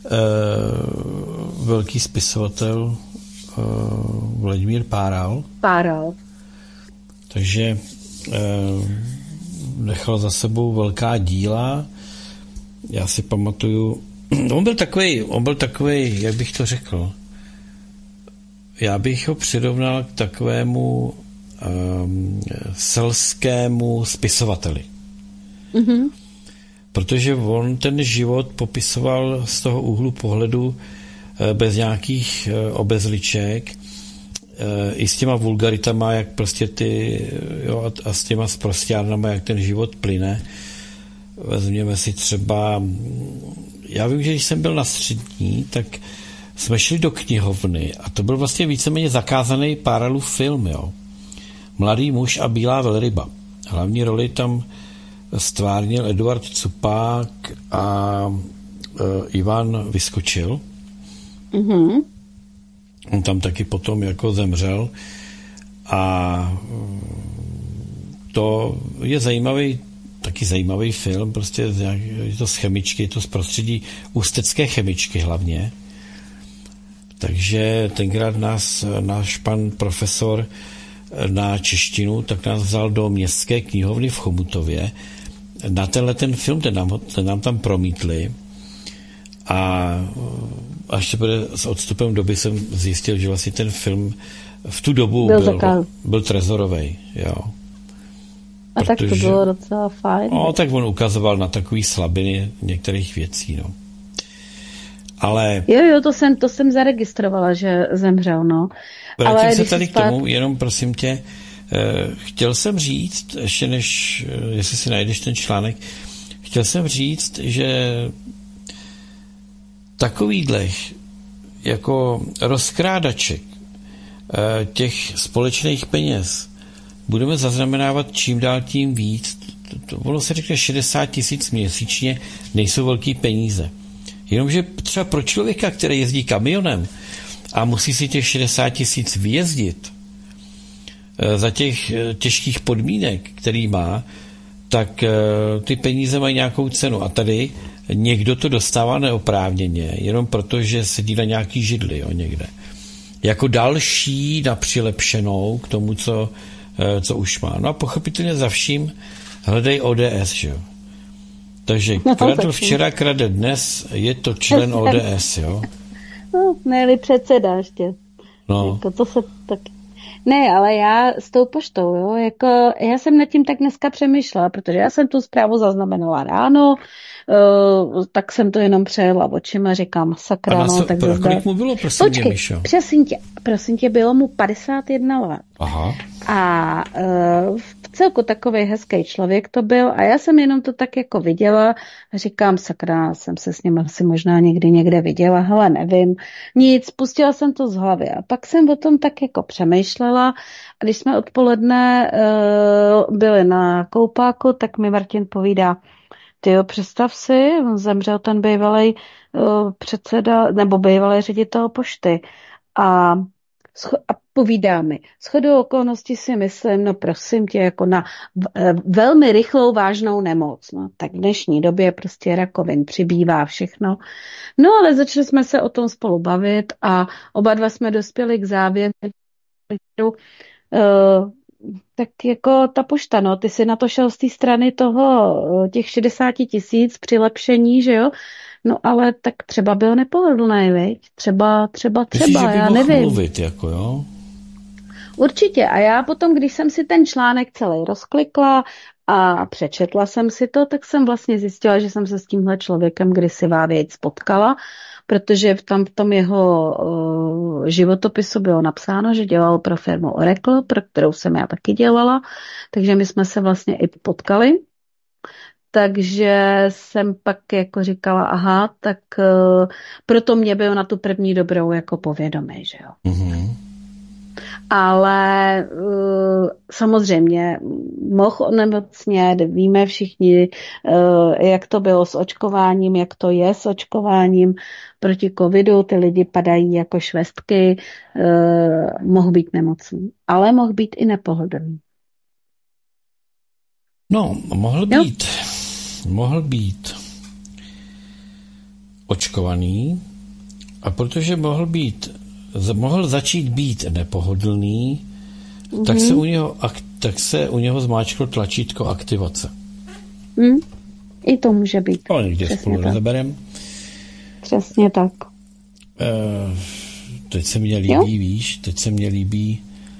velký spisovatel Vladimír Páral. Takže nechal za sebou velká díla. Já si pamatuju, on byl takovej, jak bych to řekl, já bych ho přirovnal k takovému selskému spisovateli. Mm-hmm. Protože on ten život popisoval z toho úhlu pohledu bez nějakých obezliček, i s těma vulgaritama, jak prostě a s těma sprosťárnama, jak ten život plyne. Vezměme si třeba, já vím, že když jsem byl na střední, tak jsme šli do knihovny a to byl vlastně víceméně zakázaný Páralův film, jo. Mladý muž a bílá velryba. Hlavní roli tam stvárnil Eduard Cupák a Ivan Vyskočil. Mm-hmm. On tam taky potom jako zemřel a to je taky zajímavý film, prostě je to z chemičky, je to z prostředí ústecké chemičky hlavně. Takže tenkrát náš pan profesor na češtinu, tak nás vzal do městské knihovny v Chomutově. Na ten film, ten nám tam promítli a až s odstupem doby jsem zjistil, že vlastně ten film v tu dobu byl trezorovej, jo. A tak to bylo docela fajn. No, tak on ukazoval na takový slabiny některých věcí, no. Ale... Jo, to jsem zaregistrovala, že zemřel, no. Vrátím se tady k tomu, jenom prosím tě, chtěl jsem říct, ještě než, jestli si najdeš ten článek, chtěl jsem říct, že takovýhlech jako rozkrádaček těch společných peněz budeme zaznamenávat čím dál tím víc. Ono se řekne 60 000 měsíčně, nejsou velký peníze. Jenomže třeba pro člověka, který jezdí kamionem a musí si těch 60 000 vyjezdit za těch těžkých podmínek, který má, tak ty peníze mají nějakou cenu. A tady někdo to dostává neoprávněně, jenom proto, že sedí na nějaký židli, jo, někde. Jako další na přilepšenou k tomu, co už má. No a pochopitelně za vším hledej ODS, že jo. Takže kradl včera, krade dnes, je to člen ODS, jo. No, ne-li předseda ještě. No. Jako to se tak... Ne, ale já s tou poštou, jo, jako já jsem nad tím tak dneska přemýšlela, protože já jsem tu zprávu zaznamenala ráno, tak jsem to jenom přejela očima, říkám, sakra, no, tak zde... Kolik mu bylo, prosím tě, Mišo? Prosím tě, bylo mu 51 let. Aha. A v celku takovej hezký člověk to byl a já jsem jenom to tak jako viděla a říkám, sakra, jsem se s ním asi možná někde viděla, hele, nevím, nic, pustila jsem to z hlavy a pak jsem o tom tak jako přemýšlela a když jsme odpoledne byli na koupáku, tak mi Martin povídá, tyjo, představ si, on zemřel ten bývalý předseda, nebo bývalý ředitel pošty a povídá mi, shodou okolností si myslím, no prosím tě, jako na velmi rychlou vážnou nemoc. No, tak v dnešní době prostě rakovin přibývá všechno. No ale začali jsme se o tom spolu bavit a oba dva jsme dospěli k závěru, tak jako ta pošta, no, ty si na to šel z té strany těch 60 000 přilepšení, že jo? No ale tak třeba byl nepohodlný, viď? Třeba, Myslíš, že by já mohl nevím. Mluvit, jako jo? Určitě. A já potom, když jsem si ten článek celý rozklikla a přečetla jsem si to, tak jsem vlastně zjistila, že jsem se s tímhle člověkem kdysi vávěť spotkala, protože v tom jeho životopisu bylo napsáno, že dělal pro firmu Oracle, pro kterou jsem já taky dělala, takže my jsme se vlastně i potkali. Takže jsem pak jako říkala, aha, tak proto mě bylo na tu první dobrou jako povědomí, že jo. Mm-hmm. Ale samozřejmě mohl onemocnět, víme všichni, jak to bylo s očkováním, jak to je s očkováním proti covidu, ty lidi padají jako švestky, mohl být nemocný, ale mohl být i nepohodlný. No, mohl být. očkovaný a protože mohl začít být nepohodlný, tak se u něho zmáčklo tlačítko aktivace. I to může být. To někde spolu rozeberem. Přesně tak. Teď se mě líbí,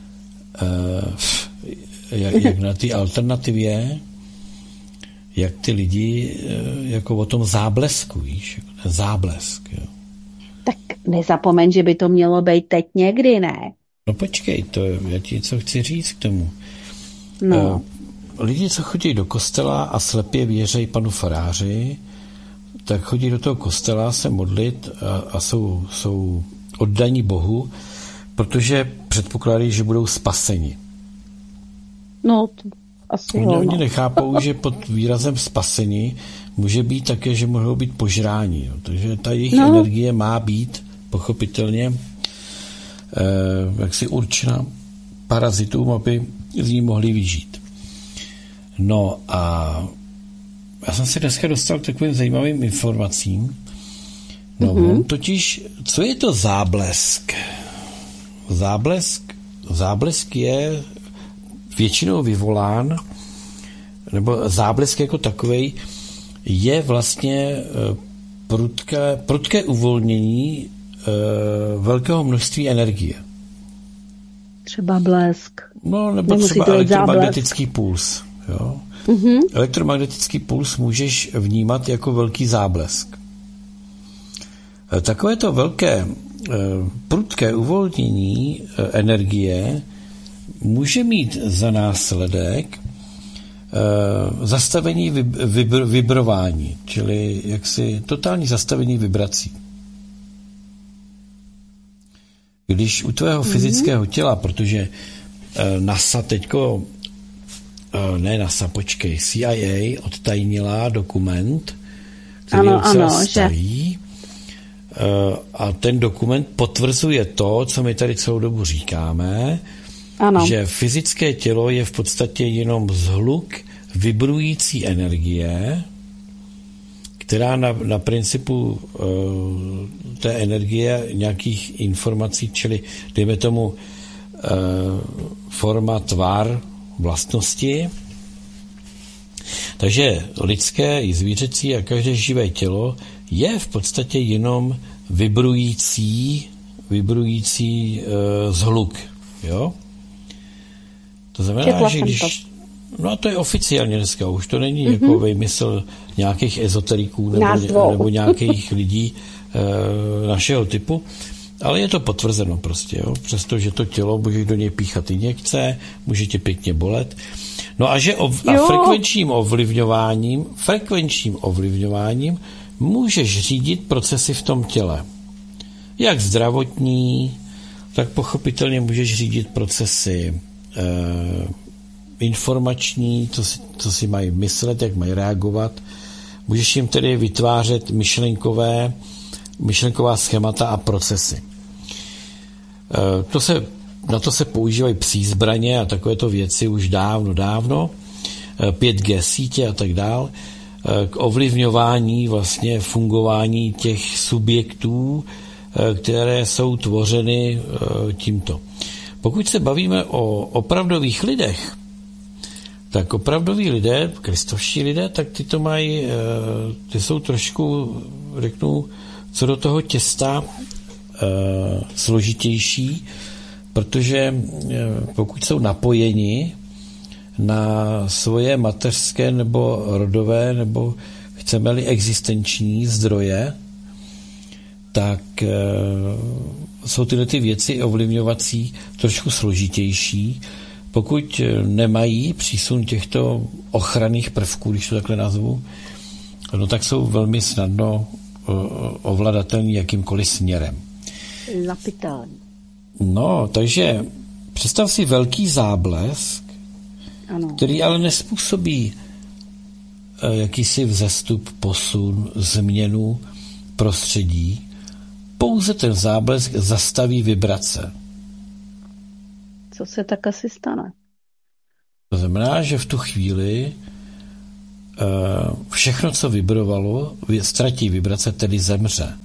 jak na té alternativě, jak ty lidi jako o tom záblesku, víš, jako ten záblesk. Jo. Tak nezapomeň, že by to mělo být teď někdy, ne? No počkej, já ti co chci říct k tomu. No. Lidi, co chodí do kostela a slepě věří panu faráři, tak chodí do toho kostela se modlit a jsou oddaní Bohu, protože předpokládají, že budou spaseni. No, to asi Oni nechápou, že pod výrazem spaseni může být také, že mohou být požráni. Jo. Takže ta jejich energie má být pochopitelně jaksi určena parazitům, aby z ní mohli vyžít. No a já jsem se dneska dostal k takovým zajímavým informacím. No, totiž, co je to záblesk? Záblesk je většinou vyvolán, nebo záblesk jako takovej je vlastně prudké uvolnění velkého množství energie. Třeba blesk. No, nebo třeba elektromagnetický puls. Jo? Elektromagnetický puls můžeš vnímat jako velký záblesk. Takovéto velké prudké uvolnění energie může mít za následek zastavení vibrování, čili jaksi totální zastavení vibrací. Když u tvého fyzického těla, protože NASA teďko, CIA odtajnila dokument, který je docela starý, a ten dokument potvrzuje to, co my tady celou dobu říkáme, že fyzické tělo je v podstatě jenom zhluk vibrující energie, která na principu té energie nějakých informací, čili dejme tomu forma, tvar, vlastnosti. Takže lidské i zvířecí a každé živé tělo je v podstatě jenom vibrující zhluk. Jo? To znamená, že když... No a to je oficiálně dneska, už to není jako vymysl nějakých ezoteriků nebo nějakých lidí našeho typu, ale je to potvrzeno prostě, jo? Přestože to tělo, můžeš do něj píchat injekce, může tě pěkně bolet. No a že frekvenčním ovlivňováním můžeš řídit procesy v tom těle. Jak zdravotní, tak pochopitelně můžeš řídit procesy informační, co si mají myslet, jak mají reagovat. Můžeš jim tedy vytvářet myšlenková schémata a procesy. Na to se používají psí zbraně a takovéto věci už dávno, 5G sítě a tak dál, k ovlivňování vlastně fungování těch subjektů, které jsou tvořeny tímto. Pokud se bavíme o opravdových lidech, tak opravdoví lidé, kristovští lidé, tak ty jsou trošku, řeknu, co do toho těsta složitější, protože pokud jsou napojeni na svoje mateřské nebo rodové, nebo chceme-li existenční zdroje, tak jsou tyhle ty věci ovlivňovací trošku složitější. Pokud nemají přísun těchto ochranných prvků, když to takhle nazvu, no tak jsou velmi snadno ovladatelní jakýmkoliv směrem. Lapitální. No, takže představ si velký záblesk, ano, který ale nespůsobí jakýsi vzestup, posun, změnu prostředí. Pouze ten záblesk zastaví vibrace. Co se tak asi stane? To znamená, že v tu chvíli všechno, co vibrovalo, ztratí vibrace, tedy zemře.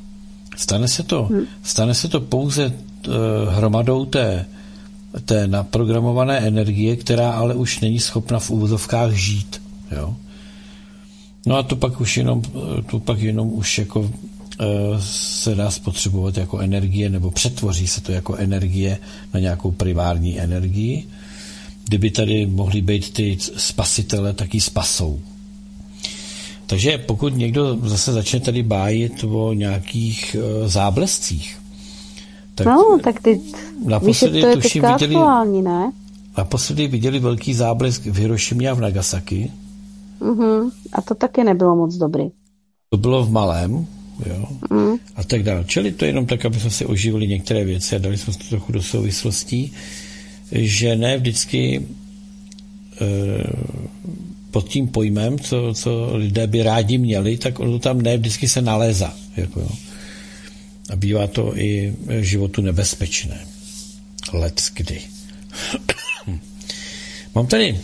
Stane se to pouze hromadou té naprogramované energie, která ale už není schopna v úvozovkách žít. Jo? No a to pak jenom už jako se dá spotřebovat jako energie, nebo přetvoří se to jako energie na nějakou primární energii. Kdyby tady mohly být ty spasitele, tak ji spasou. Takže pokud někdo zase začne tady bájit o nějakých záblescích, tak ty naposledy to je tuším aktuální, ne? Naposledy viděli velký záblesk v Hirošimě a v Nagasaki. A to taky nebylo moc dobrý. To bylo v malém, jo, a tak dále. Čili to je jenom tak, aby jsme si oživili některé věci a dali jsme to trochu do souvislostí, že ne vždycky pod tím pojmem, co lidé by rádi měli, tak ono tam ne vždycky se nalézá. Jako jo. A bývá to i životu nebezpečné. Leckdy. Mám tady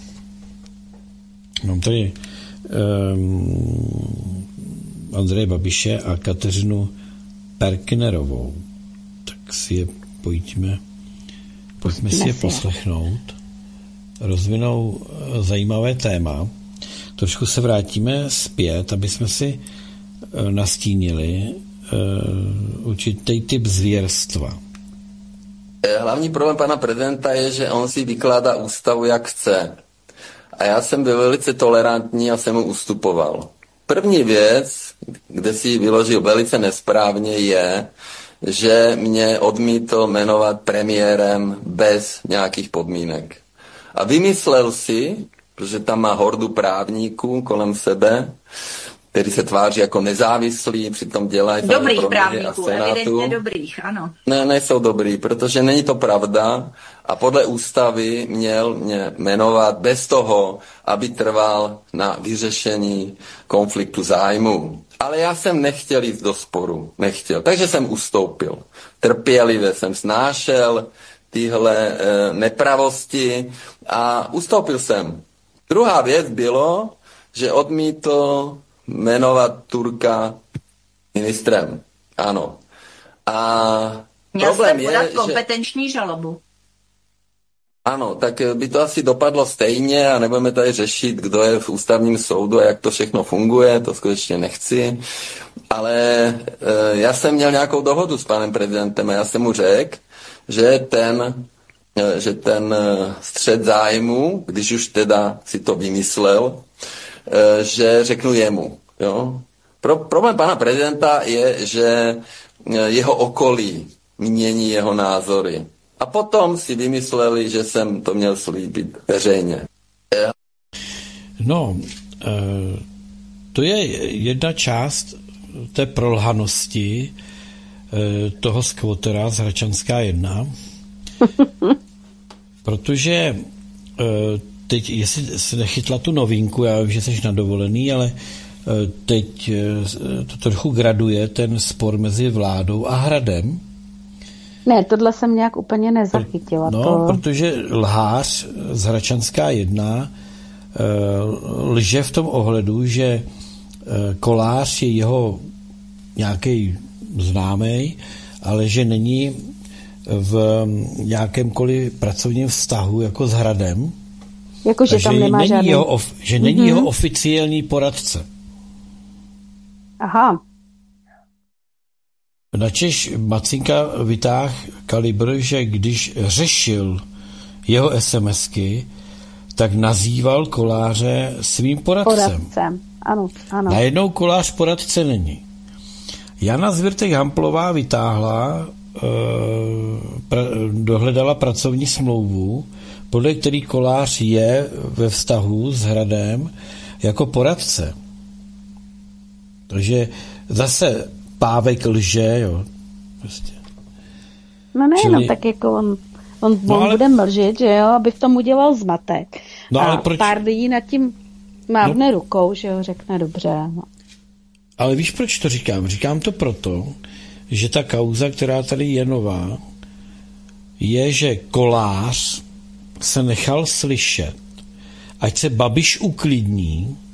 Andreje Babiše a Kateřinu Perknerovou. Tak si je pojďme si je poslechnout. Rozvinou zajímavé téma. Trošku se vrátíme zpět, aby jsme si nastínili určitý typ zvěrstva. Hlavní problém pana prezidenta je, že on si vykládá ústavu, jak chce. A já jsem byl velice tolerantní a jsem mu ustupoval. První věc, kde si vyložil velice nesprávně, je, že mě odmítl jmenovat premiérem bez nějakých podmínek. A vymyslel si, protože tam má hordu právníků kolem sebe, který se tváří jako nezávislí, přitom dělají dobrých právníků, evidentně dobrých, ano. Ne, nejsou dobrý, protože není to pravda a podle ústavy měl mě jmenovat bez toho, aby trval na vyřešení konfliktu zájmu. Ale já jsem nechtěl jít do sporu, takže jsem ustoupil. Trpělivě jsem snášel tyhle nepravosti a ustoupil jsem. Druhá věc bylo, že odmítl jmenovat Turka ministrem. Ano. A problém je, podat kompetenční žalobu. Ano, tak by to asi dopadlo stejně a nebudeme tady řešit, kdo je v ústavním soudu a jak to všechno funguje, to skutečně nechci. Ale já jsem měl nějakou dohodu s panem prezidentem a já jsem mu řekl, že ten střet zájmu, když už teda si to vymyslel, že řeknu jemu. Jo? Problém pana prezidenta je, že jeho okolí mění jeho názory. A potom si vymysleli, že jsem to měl slíbit veřejně. No, to je jedna část té prolhanosti toho skvotera z Hračanská 1, protože teď, jestli se nechytla tu novinku, já vím, že jsi na dovolený, ale teď to trochu graduje ten spor mezi vládou a Hradem. Ne, tohle jsem nějak úplně nezachytila. Protože lhář z Hračanská 1 lže v tom ohledu, že Kolář je jeho nějaký známý, ale že není v nějakémkoliv pracovním vztahu jako s Hradem. Jakože tam nemá žádný. Že není jeho oficiální poradce. Aha. Načež Macinka vytáhl kalibr, že když řešil jeho SMSky, tak nazýval Koláře svým poradcem. Ano. Najednou Kolář poradce není. Jana Zwirtek-Hamplová vytáhla, dohledala pracovní smlouvu, podle který Kolář je ve vztahu s Hradem jako poradce. Takže zase Pávek lže, jo. Prostě. No nejenom tak jako on bude mlžit, že jo, aby v tom udělal zmatek. No, a pár lidí nad tím mávne rukou, že jo, řekne dobře. No. Ale víš, proč to říkám? Říkám to proto, že ta kauza, která tady je nová, je, že Kolář se nechal slyšet, ať se Babiš uklidní,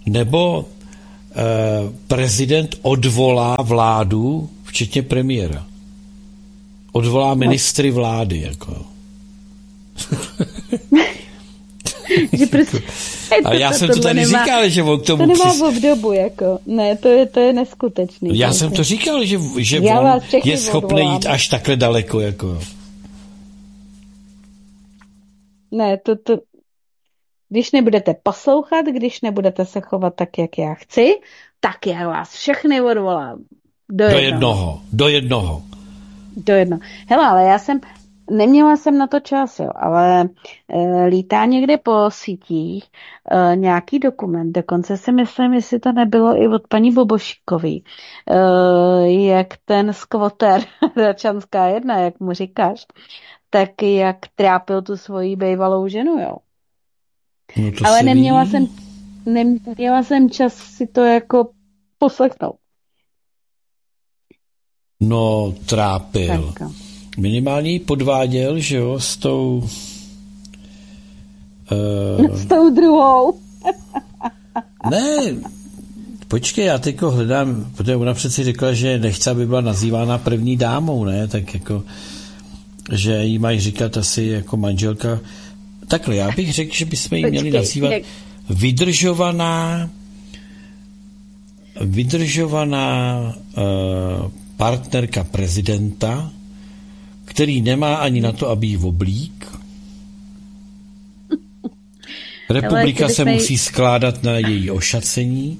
nebo prezident odvolá vládu, včetně premiéra. Odvolá ministry vlády, jako. A já jsem to tady říkal, že on k tomu... To nemá obdobu, jako. Ne, to je neskutečný. Já jsem to říkal, že on je schopný jít až takhle daleko, jako. Ne, to... Když nebudete poslouchat, když nebudete se chovat tak, jak já chci, tak já vás všechny odvolám. Do jednoho. Hele, ale neměla jsem na to čas, jo, ale lítá někde po sítích nějaký dokument, dokonce si myslím, jestli to nebylo i od paní Bobošíkový, jak ten skvoter Račanská 1, jak mu říkáš, tak jak trápil tu svoji bývalou ženu, jo. No ale neměla jsem čas si to jako poslechnout. No, trápil. Tak. Minimálně podváděl, že jo, s tou druhou. Ne, počkej, já teďko hledám, protože ona přeci řekla, že nechce, aby byla nazývána první dámou, ne, tak jako, že jí mají říkat asi jako manželka. Takhle, já bych řekl, že bychom ji měli nazývat vydržovaná partnerka prezidenta, který nemá ani na to, aby jí oblík. Republika se musí skládat na její ošacení.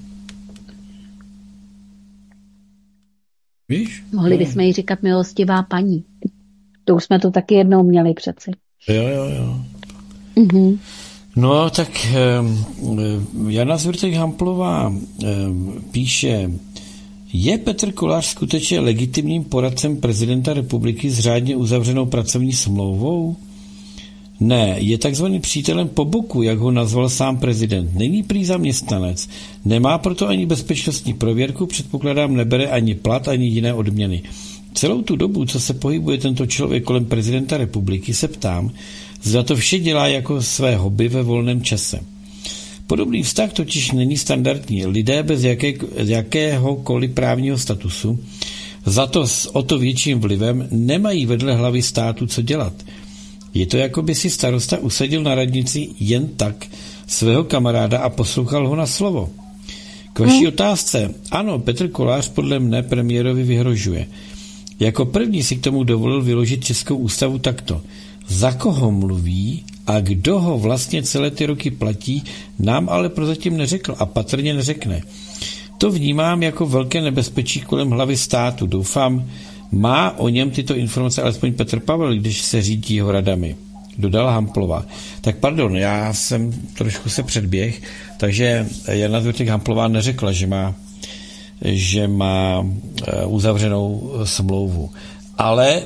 Víš? Mohli bychom jí říkat milostivá paní. To už jsme to taky jednou měli přeci. Jo. Mhm. No, tak Jana Zvrtek-Hamplová píše, je Petr Kolář skutečně legitimním poradcem prezidenta republiky s řádně uzavřenou pracovní smlouvou? Ne, je takzvaný přítelem po boku, jak ho nazval sám prezident. Není prý zaměstnanec, nemá proto ani bezpečnostní prověrku, předpokládám, nebere ani plat, ani jiné odměny. Celou tu dobu, co se pohybuje tento člověk kolem prezidenta republiky, se ptám, zda to vše dělá jako své hobby ve volném čase. Podobný vztah totiž není standardní. Lidé bez jakéhokoliv právního statusu, za to s o to větším vlivem, nemají vedle hlavy státu co dělat. Je to, jako by si starosta usadil na radnici jen tak svého kamaráda a poslouchal ho na slovo. K vaší otázce. Ano, Petr Kolář podle mne premiérovi vyhrožuje. Jako první si k tomu dovolil vyložit Českou ústavu takto. Za koho mluví a kdo ho vlastně celé ty roky platí, nám ale prozatím neřekl a patrně neřekne. To vnímám jako velké nebezpečí kolem hlavy státu. Doufám, má o něm tyto informace alespoň Petr Pavel, když se řídí jeho radami. Dodala Hamplová. Tak pardon, já jsem trošku se předběh, takže Jana Zvrtek-Hamplová neřekla, že má uzavřenou smlouvu. Ale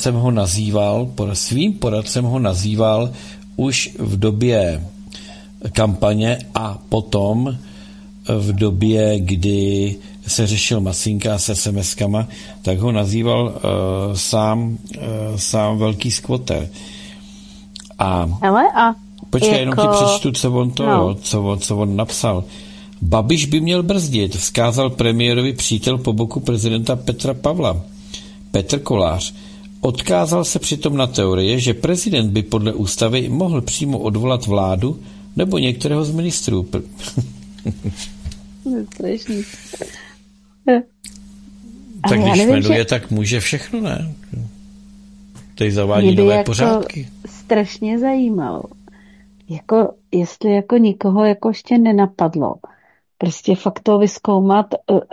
svým poradcem ho nazýval už v době kampaně a potom v době, kdy se řešil Masinka s SMS-kama, tak ho nazýval sám velký skvoter. Počkej, jenom ti přečtu, co on napsal. Babiš by měl brzdit, vzkázal premiérovi přítel po boku prezidenta Petra Pavla. Petr Kolář odkázal se přitom na teorie, že prezident by podle ústavy mohl přímo odvolat vládu nebo některého z ministrů. Strašný. Tak když jmenuje, tak může všechno, ne? Teď zavádí nové jako pořádky. Strašně zajímalo. Jako, jestli jako nikoho jako ještě nenapadlo. Prostě fakt to vyzkoumat,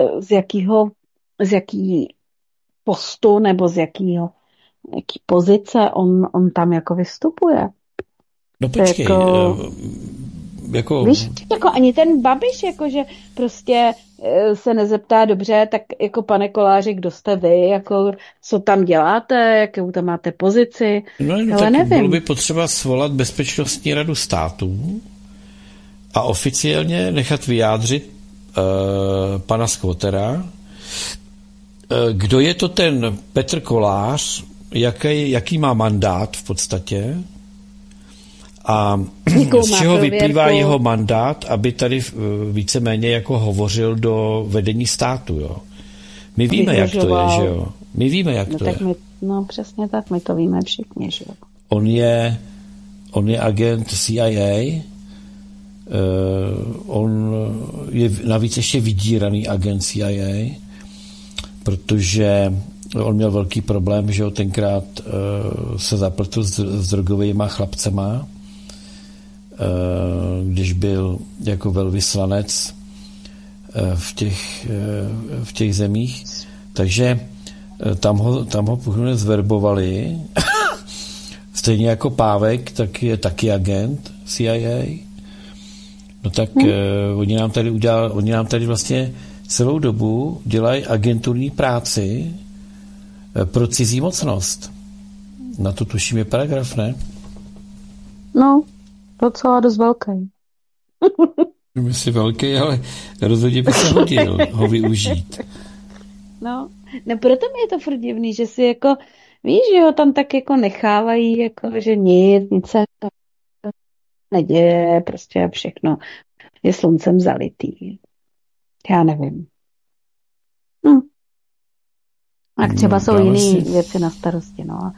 z jaký postu nebo z jaký pozice on tam jako vystupuje. No počkej, jako... Víš, jako ani ten Babiš, jakože prostě se nezeptá dobře, tak jako pane Koláři, kdo jste vy, jako co tam děláte, jakou tam máte pozici, no tak nevím. Bylo by potřeba svolat Bezpečnostní radu státu a oficiálně nechat vyjádřit pana Skvotera, kdo je to ten Petr Kolář, jaký má mandát v podstatě a z čeho vyplývá jeho mandát, aby tady víceméně jako hovořil do vedení státu, jo. My víme, jak to je, že jo. My víme, jak to je. No přesně tak, my to víme všichni, že jo. On je agent CIA, on je navíc ještě vydíraný agent CIA, protože on měl velký problém, že jo, tenkrát se zapletl s drogovými chlapcema, když byl jako velvyslanec v těch zemích, takže tam ho původně zverbovali. Stejně jako Pávek, tak je taky agent CIA. No tak oni nám tady vlastně celou dobu dělají agenturní práci pro cizí mocnost. Na to tuším je paragraf, ne? No, docela dost velký. Myslím velký, ale rozhodně by se hodil ho využít. No proto mi je to furt divný, že si jako, víš, že ho tam tak jako nechávají, jako, že nic se neděje, prostě všechno je sluncem zalitý. Já nevím. A třeba jsou jiné věci na starosti, no.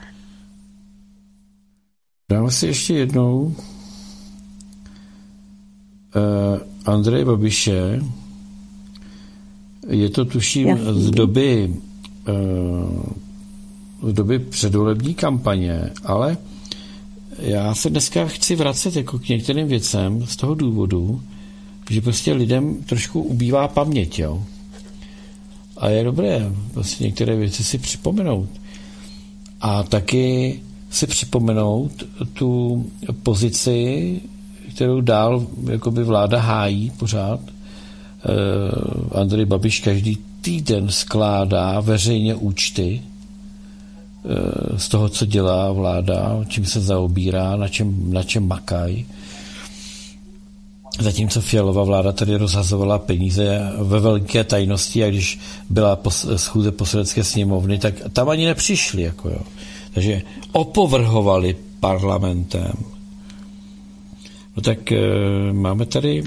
Dáme si ještě jednou Andreje Babiše. Je to tuším z doby předvolební kampaně, ale já se dneska chci vracet jako k některým věcem z toho důvodu, že prostě lidem trošku ubývá paměť, jo. A je dobré prostě některé věci si připomenout. A taky si připomenout tu pozici, kterou dál jakoby vláda hájí pořád. Andrej Babiš každý týden skládá veřejně účty z toho, co dělá vláda, čím se zaobírá, na čem makají. Zatímco Fialová vláda tady rozhazovala peníze ve velké tajnosti, a když byla schůze Poslanecké sněmovny, tak tam ani nepřišli. Jako jo. Takže opovrhovali parlamentem. No tak máme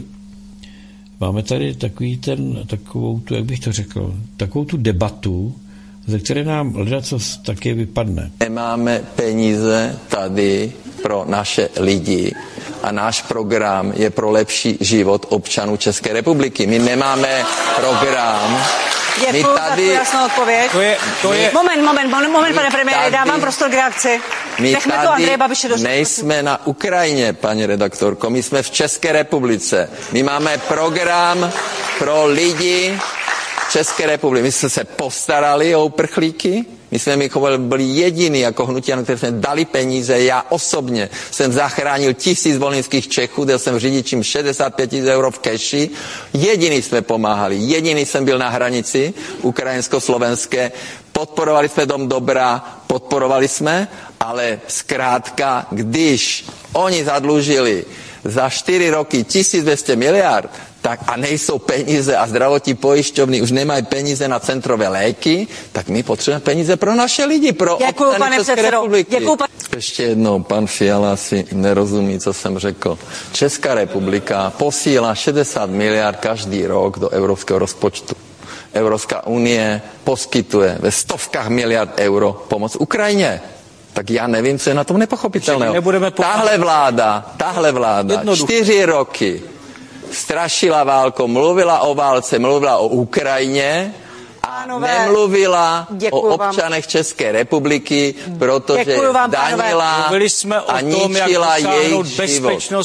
tady takovou tu, jak bych to řekl, takovou tu debatu, ze které nám ledacos taky vypadne. Nemáme peníze tady pro naše lidi a náš program je pro lepší život občanů České republiky. My nemáme program. Děkuji za tu jasnou odpověď. To je... Moment, pane premiére, dávám prostor k reakci. Nechme to Andreje Babiše dožít. Nejsme na Ukrajině, paní redaktorko, my jsme v České republice. My máme program pro lidi v České republiky. My jsme se postarali o uprchlíky, my jsme byli jediný jako hnutí, na které jsme dali peníze. Já osobně jsem zachránil 1000 volyňských Čechů, dal jsem řidičím 65 000 euro v keši. Jediný jsme pomáhali, jediný jsem byl na hranici ukrajinsko-slovenské. Podporovali jsme Dom dobra, podporovali jsme, ale zkrátka, když oni zadlužili za 4 roky 1200 miliard, tak a nejsou peníze a zdravotní pojišťovny už nemají peníze na centrové léky, tak my potřebujeme peníze pro naše lidi, pro občany České republiky. Ještě jednou, pan Fiala si nerozumí, co jsem řekl. Česká republika posílá 60 miliard každý rok do evropského rozpočtu. Evropská unie poskytuje ve stovkách miliard euro pomoc Ukrajině. Tak já nevím, co je na tom nepochopitelného. Tahle vláda 4 roky strašila válkou, mluvila o válce, mluvila o Ukrajině a nemluvila o občanech České republiky, protože danila a ničila jejich život.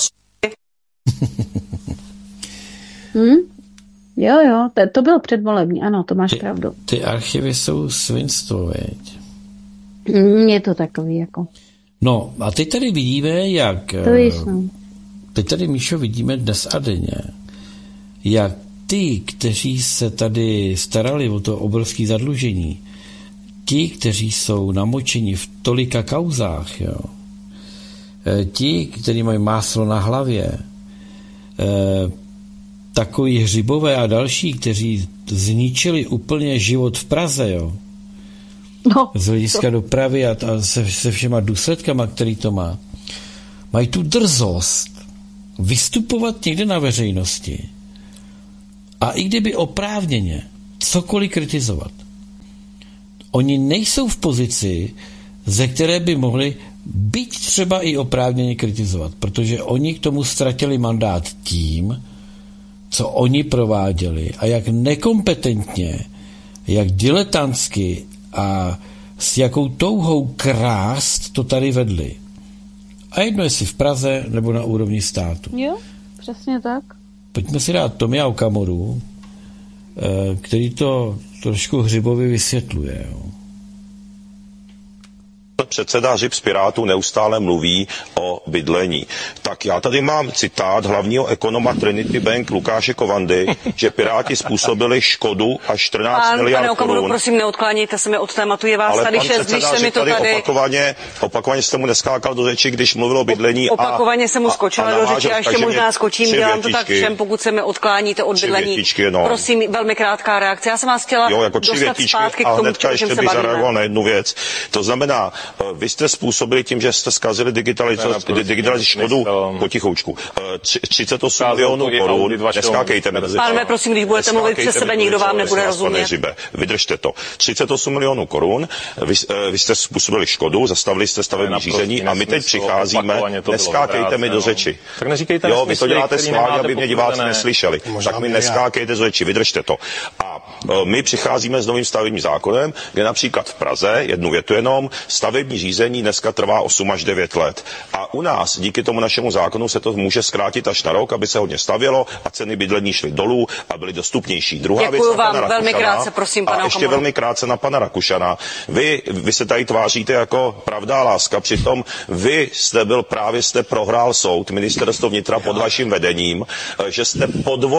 Jo, to bylo předvolební, ano, to máš pravdu. Ty archivy jsou svinstvo, veď? Je to takový jako... No, a teď tady vidíme, jak... To víš, no. Teď tady, Míšo, vidíme dnes a denně, jak ty, kteří se tady starali o to obrovské zadlužení, ti, kteří jsou namočeni v tolika kauzách, jo, ti, kteří mají máslo na hlavě, takový Hřibové a další, kteří zničili úplně život v Praze, jo, z hlediska dopravy a se všema důsledkama, který to má, mají tu drzost vystupovat někde na veřejnosti a i kdyby oprávněně cokoliv kritizovat, oni nejsou v pozici, ze které by mohli byť třeba i oprávněně kritizovat, protože oni k tomu ztratili mandát tím, co oni prováděli a jak nekompetentně, jak diletantsky a s jakou touhou krást to tady vedli. A jedno jestli v Praze nebo na úrovni státu. Jo, přesně tak. Pojďme si dát Tomia Okamuru, který to trošku hřibově vysvětluje. Jo. Předseda Hřib z Pirátů neustále mluví o bydlení. Tak já tady mám citát hlavního ekonoma Trinity Bank Lukáše Kovandy, že Piráti způsobili škodu až 14 miliard Pane Okamuru, korun. prosím, neodklánějte se mi od tématu, je vás ale tady 6, když se mi to tady... Opakovaně jste mu neskákal do řeči, když mluvil o bydlení. Opakovaně jsem mu skočila do řeči a ještě možná skočím, dělám to tak všem, pokud se mi odkláníte od bydlení. Prosím, velmi krátká reakce. Já jsem vás chtěla dostat zpátky k tomu, k čem se bavíme. Na jednu věc. To znamená, vy jste způsobili tím, že jste zkazili digitalizaci škodu potichoučku. 38 milionů korun. Neskákejte mi. Pánové, prosím, když budete mluvit přes sebe, nikdo vám nebude rozumět. Vydržte to. 38 milionů korun. Vy jste způsobili škodu, zastavili jste stavební řízení a my teď přicházíme. Neskákejte mi do řeči. Tak neříkejte, jo, vy to děláte schválně, aby mě diváci neslyšeli. Tak mi neskákejte do řeči, vydržte to. A my přicházíme s novým stavebním zákonem, kde například v Praze, jednu větu jenom, stavební řízení dneska trvá 8 až 9 let. A u nás díky tomu našemu zákonu se to může zkrátit až na rok, aby se hodně stavělo a ceny bydlení šly dolů a byly dostupnější. Druhá věc na pana Rakušana. Velmi krátce, prosím, pana a ještě Okamuru. velmi krátce na pana Rakušana. Vy se tady tváříte jako pravda a láska, přitom vy jste prohrál soud, ministerstvo vnitra pod vaším vedením, že jste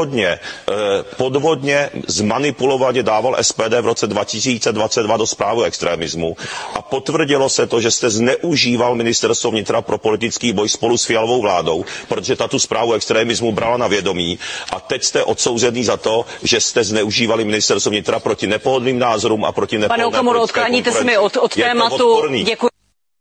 podvodně zmanipulovaně dával SPD v roce 2022 do zprávy extremismu a potvrdilo se to, že jste zneužíval ministerstvo vnitra pro politický boj spolu s Fialovou vládou, protože ta tu zprávu extremismu brala na vědomí a teď jste odsouzený za to, že jste zneužívali ministerstvo vnitra proti nepohodlným názorům a proti nepohodlné politické konkurenci. Pane Okamuro, odkláníte se mi od tématu. Děkuji.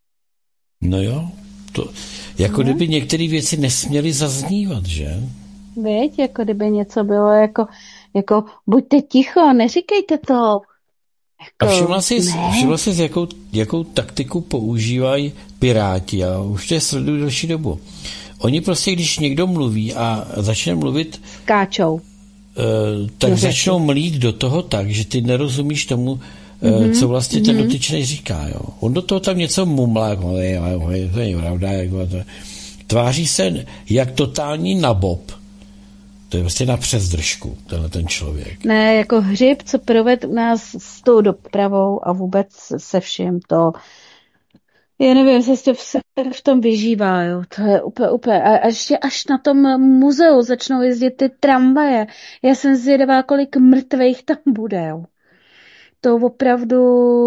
No jo, to jako kdyby některé věci nesměly zaznívat, že? Víď, jako kdyby něco bylo jako buďte ticho, neříkejte to. A všimla jsi, jakou taktiku používají Piráti, a už to je sleduju další dobu. Oni prostě, když někdo mluví a začne mluvit... Skáčou. Tak začnou mlít do toho tak, že ty nerozumíš tomu, co vlastně ten dotyčný říká. Jo. On do toho tam něco mumlá, to je pravda, tváří se jak totální nabob. To je vlastně na přezdržku, ten člověk. Ne, jako Hřib, co proved u nás s tou dopravou a vůbec se vším to, já nevím, se v tom vyžívá, jo. To je úplně. A ještě až na tom muzeu začnou jezdit ty tramvaje. Já jsem zvědavá, kolik mrtvejch tam bude, jo. To opravdu...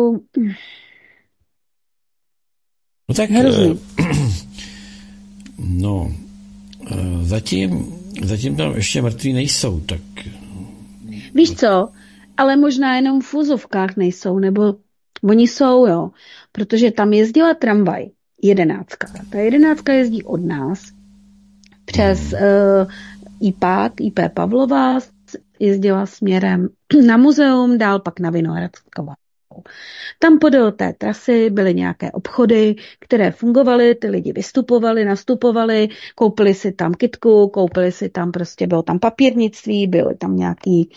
No tak... Zatím tam ještě mrtví nejsou, tak... Víš co? Ale možná jenom v úzovkách nejsou, nebo oni jsou, jo. Protože tam jezdila tramvaj, 11. Ta 11 jezdí od nás přes IP Pavlova, jezdila směrem na muzeum, dál pak na Vinohradskou. Tam podél té trasy byly nějaké obchody, které fungovaly, ty lidi vystupovali, nastupovali, koupili si tam kytku, koupili si tam bylo tam papírnictví, byly tam nějaký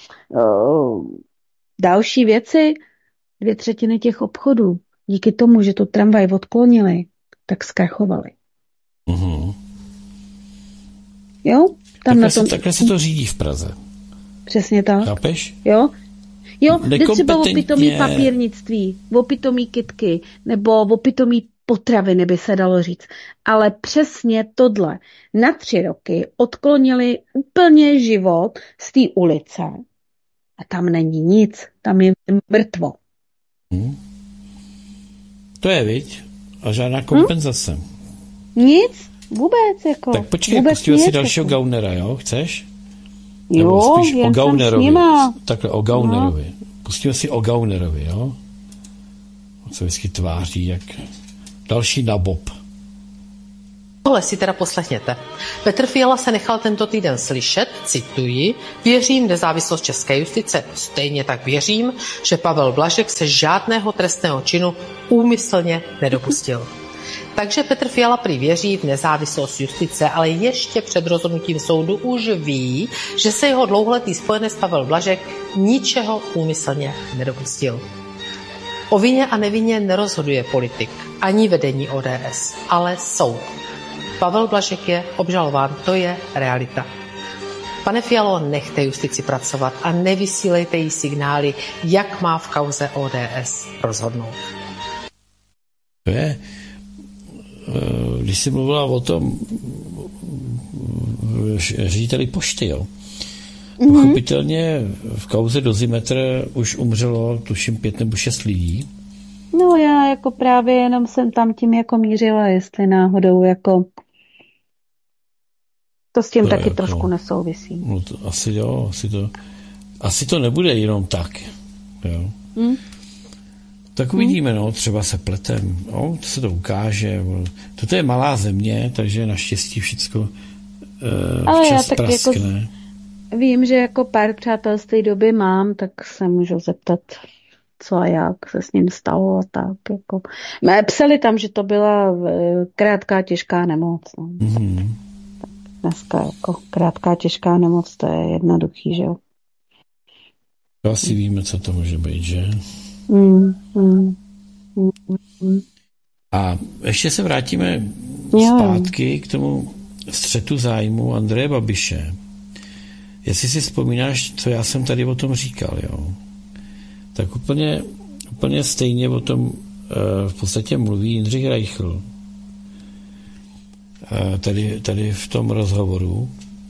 další věci. 2/3 těch obchodů, díky tomu, že tu tramvaj odklonili, tak zkrachovali. Jo? Takhle se to řídí v Praze. Přesně tak. Chápeš? Jo, jde třeba o pitomý papírnictví, o pitomý kytky, nebo o pitomý potraviny, by se dalo říct. Ale přesně tohle. Na 3 roky odklonili úplně život z té ulice. A tam není nic. Tam je mrtvo. To je, viď? A žádná kompenzace. Nic. Vůbec, jako. Tak počkej, pustíme si dalšího Gaunera, jo? Chceš? Jo, spíš o Gaunerovi. Takhle, o Gaunerovi. No. Pustíme si o Gaunerovi, jo? On se vždycky tváří jak další nabob. Tohle si teda poslechněte. Petr Fiala se nechal tento týden slyšet, cituji, věřím v nezávislost české justice. Stejně tak věřím, že Pavel Blažek se žádného trestného činu úmyslně nedopustil. Takže Petr Fiala prý věří v nezávislost justice, ale ještě před rozhodnutím soudu už ví, že se jeho dlouholetý spojenec Pavel Blažek ničeho úmyslně nedopustil. O vině a nevině nerozhoduje politik, ani vedení ODS, ale soud. Pavel Blažek je obžalován, to je realita. Pane Fialo, nechte justici pracovat a nevysílejte jí signály, jak má v kauze ODS rozhodnout. To je, když jsi mluvila o tom řediteli pošty, jo. Pochopitelně v kauze Dozimetr už umřelo, tuším, 5 nebo 6 lidí. No já jako právě jenom jsem tam tím jako mířila, jestli náhodou jako to s tím to taky jako, trošku nesouvisí. No to asi jo, asi to nebude jenom tak, jo. Tak uvidíme, no, třeba se pletem, no, to se to ukáže. Toto je malá země, takže naštěstí všecko včas praskne. Jako vím, že jako pár přátelství doby mám, tak se můžu zeptat, co a jak se s ním stalo a tak. Jako. Psali tam, že to byla krátká, těžká nemoc. No. Tak dneska jako krátká, těžká nemoc, to je jednoduchý, že jo. To asi víme, co to může být, že? A ještě se vrátíme zpátky k tomu střetu zájmu Andreje Babiše. Jestli si vzpomínáš, co já jsem tady o tom říkal, jo, tak úplně stejně o tom v podstatě mluví Jindřich Reichl tady v tom rozhovoru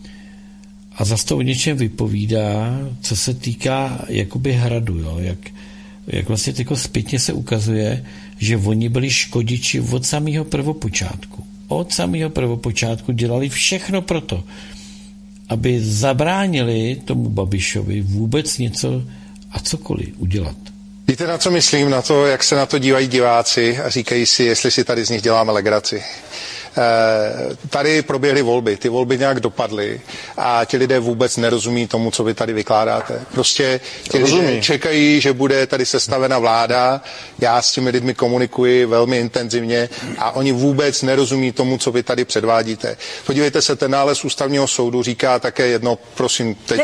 a zase to o něčem vypovídá, co se týká jakoby Hradu, jo, jak vlastně jako zpětně se ukazuje, že oni byli škodiči od samého prvopočátku. Od samého prvopočátku dělali všechno proto, aby zabránili tomu Babišovi vůbec něco a cokoliv udělat. Víte, na co myslím? Na to, jak se na to dívají diváci a říkají si, jestli si tady z nich děláme legraci. Tady proběhly volby, ty volby nějak dopadly a ti lidé vůbec nerozumí tomu, co vy tady vykládáte. Prostě ti lidé čekají, že bude tady sestavena vláda, já s těmi lidmi komunikuji velmi intenzivně a oni vůbec nerozumí tomu, co vy tady předvádíte. Podívejte se, ten nález ústavního soudu říká také jedno, prosím, teď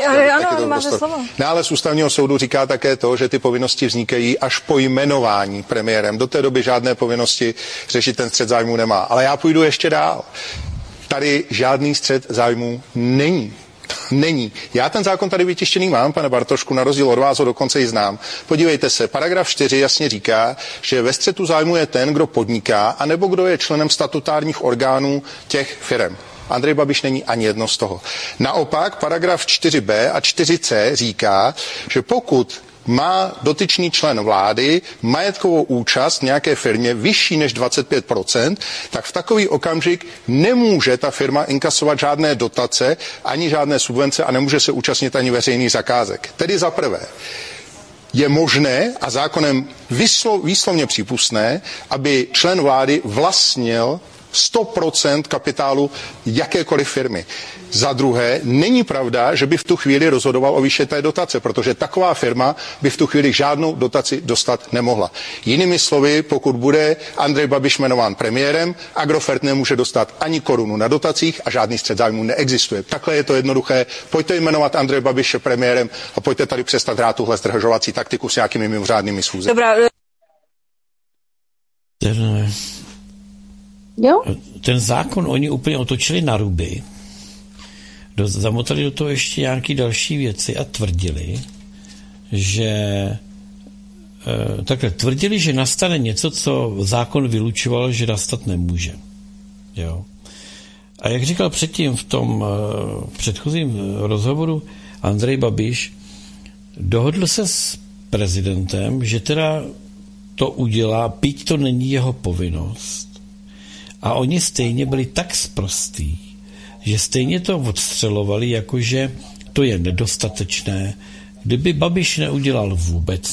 nález ústavního soudu říká také to, že ty povinnosti vznikají až po jmenování premiérem. Do té doby žádné povinnosti řešit ten střet zájmů nemá. Ale já půjdu ještě dál. Tady žádný střet zájmů není. Není. Já ten zákon tady vytištěný mám, pane Bartošku, na rozdíl od vás ho dokonce i znám. Podívejte se, paragraf 4 jasně říká, že ve střetu zájmu je ten, kdo podniká, anebo kdo je členem statutárních orgánů těch firem. Andrej Babiš není ani jedno z toho. Naopak, paragraf 4b a 4c říká, že pokud má dotyčný člen vlády majetkovou účast v nějaké firmě vyšší než 25%, tak v takový okamžik nemůže ta firma inkasovat žádné dotace, ani žádné subvence a nemůže se účastnit ani veřejných zakázek. Tedy za prvé, je možné a zákonem výslovně přípustné, aby člen vlády vlastnil 100% kapitálu jakékoliv firmy. Za druhé, není pravda, že by v tu chvíli rozhodoval o výši té dotace, protože taková firma by v tu chvíli žádnou dotaci dostat nemohla. Jinými slovy, pokud bude Andrej Babiš jmenován premiérem, Agrofert nemůže dostat ani korunu na dotacích a žádný střet zájmů neexistuje. Takhle je to jednoduché. Pojďte jmenovat Andreje Babiše premiérem a pojďte tady přestat hrát tuhle zdržovací taktiku s nějakými mimořádnými schůzemi. Dobrá. Ten zákon oni úplně otočili na ruby. Zamotali do toho ještě nějaké další věci a tvrdili, že nastane něco, co zákon vylučoval, že nastat nemůže. Jo. A jak říkal předtím v tom předchozím rozhovoru Andrej Babiš, dohodl se s prezidentem, že teda to udělá, byť to není jeho povinnost. A oni stejně byli tak sprostí, že stejně to odstřelovali, jakože to je nedostatečné. Kdyby Babiš neudělal vůbec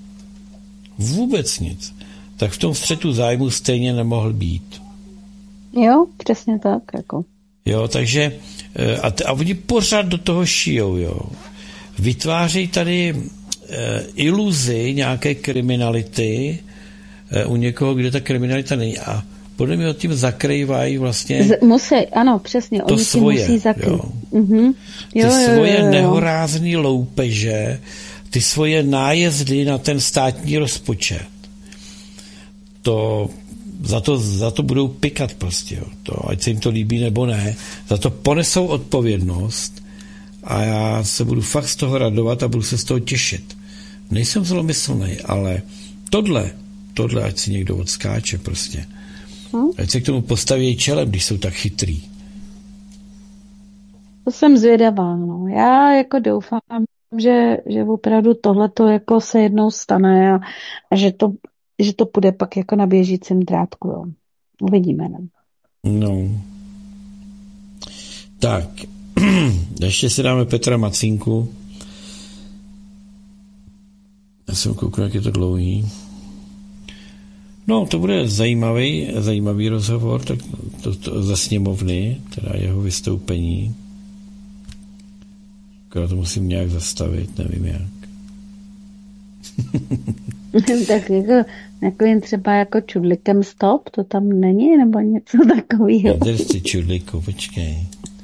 nic, tak v tom střetu zájmu stejně nemohl být. Jo, přesně tak. Jako. Jo, takže a oni pořád do toho šijou, jo. Vytvářejí tady iluzi nějaké kriminality u někoho, kde ta kriminalita není. A podle mě tím zakrývají vlastně musí, ano, přesně, to oni svoje, musí zakrýt. jo. Ty svoje nehorázný loupeže, ty svoje nájezdy na ten státní rozpočet. Za to budou pikat prostě, jo. To, ať se jim to líbí nebo ne, za to ponesou odpovědnost a já se budu fakt z toho radovat a budu se z toho těšit. Nejsem zlomyslný, ale tohle, ať si někdo odskáče prostě. Ať se k tomu postaví čelem, když jsou tak chytrý. To jsem zvědavá, no. Já jako doufám, že opravdu tohleto jako se jednou stane a že to půjde pak jako na běžícím drátku, jo. Uvidíme, ne? No. Tak. Ještě si dáme Petra Macínku. Já jsem koukal, jak je to dlouhý. No, to bude zajímavý rozhovor, tak to za sněmovny, teda jeho vystoupení. Já to musím nějak zastavit, nevím jak. Tak jako jen třeba jako čudlikem stop, to tam není, nebo něco takového. Jdeš si čudliku, počkej.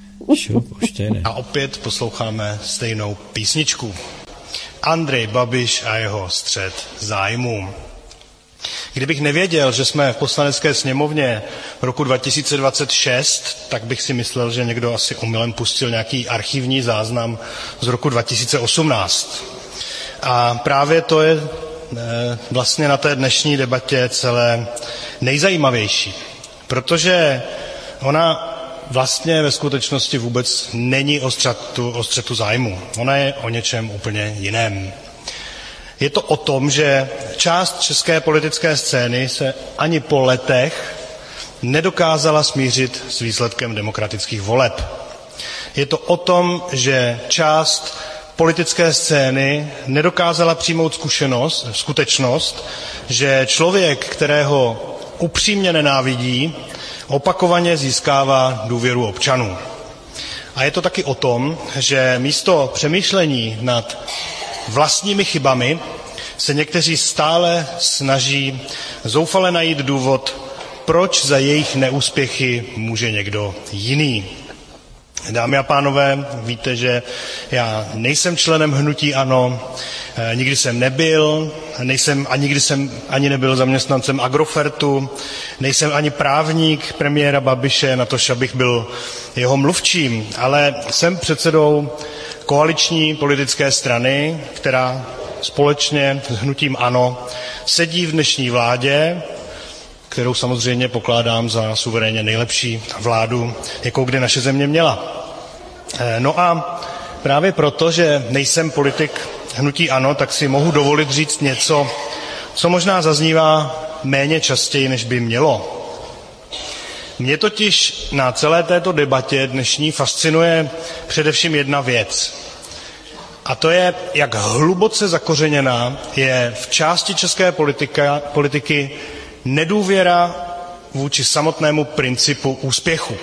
A opět posloucháme stejnou písničku. Andrej Babiš a jeho střet zájmů. Kdybych nevěděl, že jsme v Poslanecké sněmovně v roku 2026, tak bych si myslel, že někdo asi omylem pustil nějaký archivní záznam z roku 2018. A právě to je vlastně na té dnešní debatě celé nejzajímavější, protože ona vlastně ve skutečnosti vůbec není o střetu zájmu. Ona je o něčem úplně jiném. Je to o tom, že část české politické scény se ani po letech nedokázala smířit s výsledkem demokratických voleb. Je to o tom, že část politické scény nedokázala přijmout skutečnost, že člověk, kterého upřímně nenávidí, opakovaně získává důvěru občanů. A je to taky o tom, že místo přemýšlení nad vlastními chybami se někteří stále snaží zoufale najít důvod, proč za jejich neúspěchy může někdo jiný. Dámy a pánové, víte, že já nejsem členem hnutí ANO, nikdy jsem nebyl, nikdy jsem ani nebyl zaměstnancem Agrofertu, nejsem ani právník premiéra Babiše, natož abych byl jeho mluvčím, ale jsem předsedou koaliční politické strany, která společně s hnutím ANO sedí v dnešní vládě, kterou samozřejmě pokládám za suverénně nejlepší vládu, jakou kdy naše země měla. No a právě proto, že nejsem politik hnutí ANO, tak si mohu dovolit říct něco, co možná zaznívá méně častěji, než by mělo. Mě totiž na celé této debatě dnešní fascinuje především jedna věc. A to je, jak hluboce zakořeněná je v části české politiky nedůvěra vůči samotnému principu úspěchu.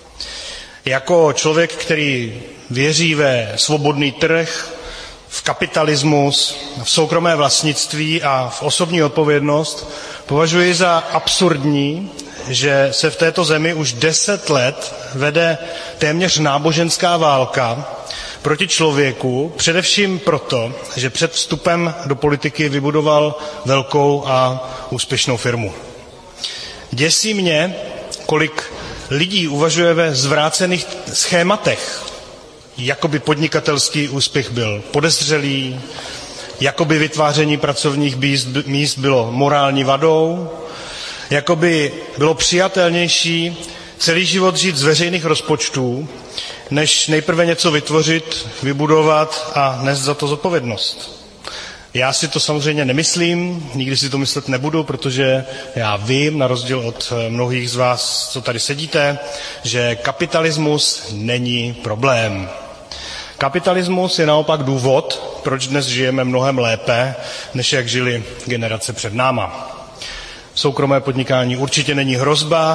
Jako člověk, který věří ve svobodný trh, v kapitalismus, v soukromé vlastnictví a v osobní odpovědnost, považuji za absurdní, že se v této zemi už 10 let vede téměř náboženská válka proti člověku, především proto, že před vstupem do politiky vybudoval velkou a úspěšnou firmu. Děsí mě, kolik lidí uvažuje ve zvrácených schématech, jakoby podnikatelský úspěch byl podezřelý, jakoby vytváření pracovních míst bylo morální vadou, jakoby bylo přijatelnější celý život žít z veřejných rozpočtů, než nejprve něco vytvořit, vybudovat a nést za to zodpovědnost. Já si to samozřejmě nemyslím, nikdy si to myslet nebudu, protože já vím, na rozdíl od mnohých z vás, co tady sedíte, že kapitalismus není problém. Kapitalismus je naopak důvod, proč dnes žijeme mnohem lépe, než jak žili generace před náma. Soukromé podnikání určitě není hrozba,